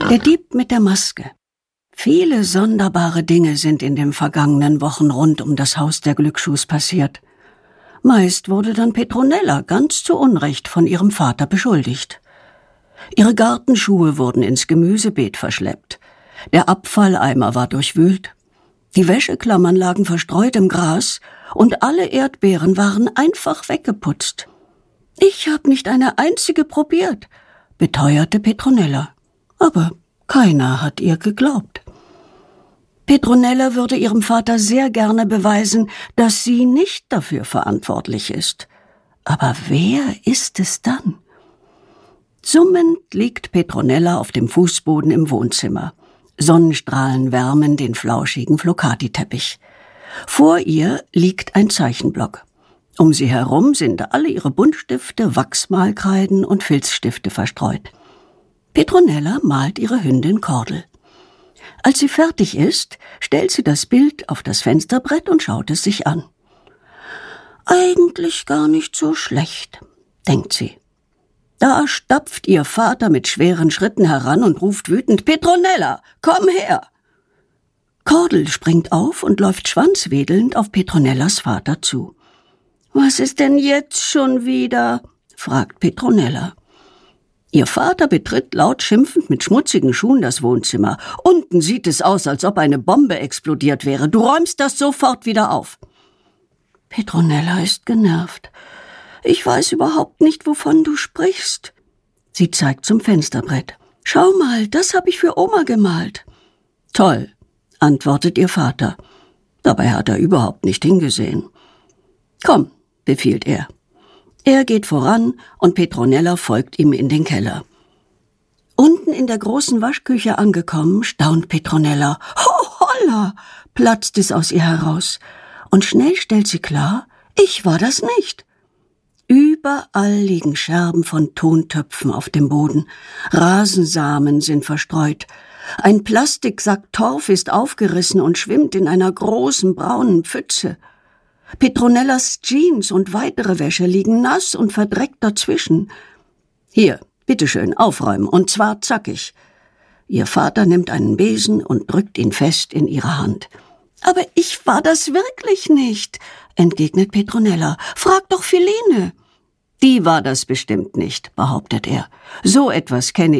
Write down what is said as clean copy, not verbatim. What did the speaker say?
Der Dieb mit der Maske. Viele sonderbare Dinge sind in den vergangenen Wochen rund um das Haus der Glücksschuhs passiert. Meist wurde dann Petronella ganz zu Unrecht von ihrem Vater beschuldigt. Ihre Gartenschuhe wurden ins Gemüsebeet verschleppt. Der Abfalleimer war durchwühlt. Die Wäscheklammern lagen verstreut im Gras und alle Erdbeeren waren einfach weggeputzt. »Ich habe nicht eine einzige probiert«, beteuerte Petronella. Aber keiner hat ihr geglaubt. Petronella würde ihrem Vater sehr gerne beweisen, dass sie nicht dafür verantwortlich ist. Aber wer ist es dann? Summend liegt Petronella auf dem Fußboden im Wohnzimmer. Sonnenstrahlen wärmen den flauschigen Flocati-Teppich. Vor ihr liegt ein Zeichenblock. Um sie herum sind alle ihre Buntstifte, Wachsmalkreiden und Filzstifte verstreut. Petronella malt ihre Hündin Kordel. Als sie fertig ist, stellt sie das Bild auf das Fensterbrett und schaut es sich an. Eigentlich gar nicht so schlecht, denkt sie. Da stapft ihr Vater mit schweren Schritten heran und ruft wütend: »Petronella, komm her!« Kordel springt auf und läuft schwanzwedelnd auf Petronellas Vater zu. »Was ist denn jetzt schon wieder?« fragt Petronella. Ihr Vater betritt laut schimpfend mit schmutzigen Schuhen das Wohnzimmer. Unten sieht es aus, als ob eine Bombe explodiert wäre. Du räumst das sofort wieder auf. Petronella ist genervt. Ich weiß überhaupt nicht, wovon du sprichst. Sie zeigt zum Fensterbrett. Schau mal, das habe ich für Oma gemalt. Toll, antwortet ihr Vater. Dabei hat er überhaupt nicht hingesehen. Komm, befiehlt er. Er geht voran und Petronella folgt ihm in den Keller. Unten in der großen Waschküche angekommen, staunt Petronella. Holla, platzt es aus ihr heraus. Und schnell stellt sie klar, ich war das nicht. Überall liegen Scherben von Tontöpfen auf dem Boden. Rasensamen sind verstreut. Ein Plastiksack Torf ist aufgerissen und schwimmt in einer großen braunen Pfütze. Petronellas Jeans und weitere Wäsche liegen nass und verdreckt dazwischen. Hier, bitteschön, aufräumen, und zwar zackig. Ihr Vater nimmt einen Besen und drückt ihn fest in ihre Hand. Aber ich war das wirklich nicht, entgegnet Petronella. Frag doch Philine. Die war das bestimmt nicht, behauptet er. So etwas kenne